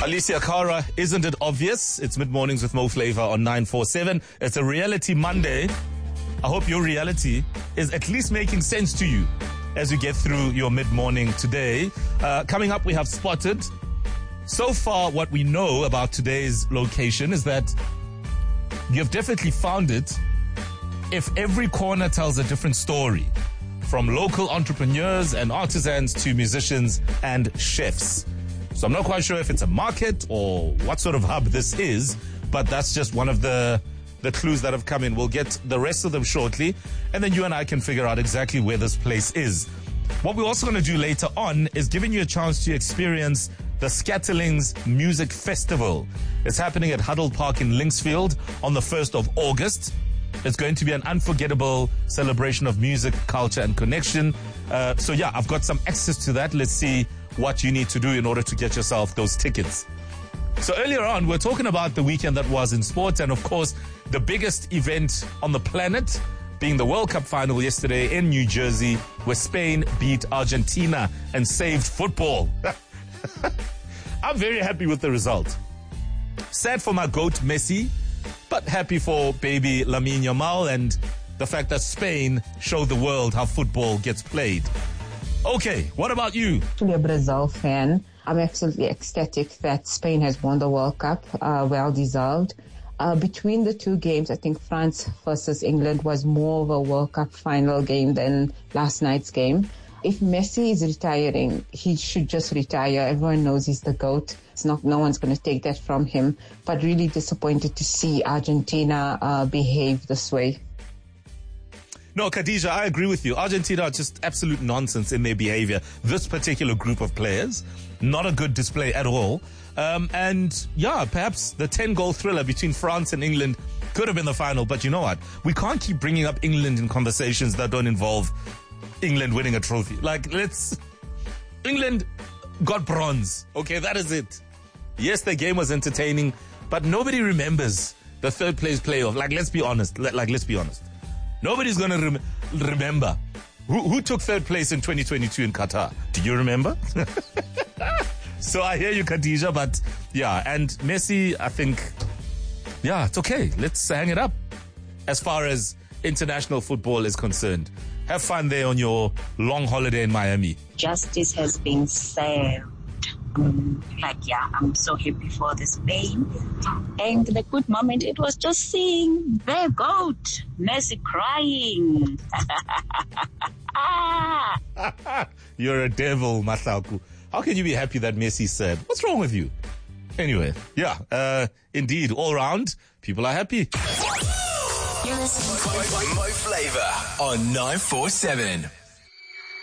Alicia Cara, isn't it obvious? It's Mid-Mornings with Mo Flava on 947. It's a reality Monday. I hope your reality is at least making sense to you as you get through your mid-morning today. Coming up, we have Spotted. So far, what we know about today's location is that you've definitely found it if every corner tells a different story, from local entrepreneurs and artisans to musicians and chefs. So I'm not quite sure if it's a market or what sort of hub this is, but that's just one of the clues that have come in. We'll get the rest of them shortly, and then you and I can figure out exactly where this place is. What we're also going to do later on is giving you a chance to experience the Scatterlings Music Festival. It's happening at Huddle Park in Linksfield on the 1st of August. It's going to be an unforgettable celebration of music, culture, and connection. So yeah, I've got some access to that. Let's see what you need to do in order to get yourself those tickets. So earlier on, we're talking about the weekend that was in sports, and of course, the biggest event on the planet being the World Cup final yesterday in New Jersey, where Spain beat Argentina and saved football. I'm very happy with the result. Sad for my goat Messi, but happy for baby Lamine Yamal and the fact that Spain showed the world how football gets played. Okay, what about you? Actually a Brazil fan. I'm absolutely ecstatic that Spain has won the World Cup, well deserved. Between the two games, I think France versus England was more of a World Cup final game than last night's game. If Messi is retiring, he should just retire. Everyone knows he's the GOAT. No one's going to take that from him. But really disappointed to see Argentina behave this way. No, Khadija, I agree with you. Argentina are just absolute nonsense in their behavior. This particular group of players, not a good display at all. And yeah, perhaps the 10-goal thriller between France and England could have been the final. But you know what? We can't keep bringing up England in conversations that don't involve England winning a trophy. England got bronze. Okay, that is it. Yes, the game was entertaining, but nobody remembers the third place playoff. Let's be honest. Let's be honest. Nobody's going to remember. Who took third place in 2022 in Qatar? Do you remember? So I hear you, Khadija, but yeah, and Messi, I think, yeah, it's okay. Let's hang it up as far as international football is concerned. Have fun there on your long holiday in Miami. Justice has been served. I'm so happy for the Spain. And the good moment, it was just seeing their GOAT, Messi, crying. You're a devil, Masaku. How can you be happy that Messi said? What's wrong with you? Anyway, yeah, indeed, all round, people are happy. You're listening to Mo Flava on 947.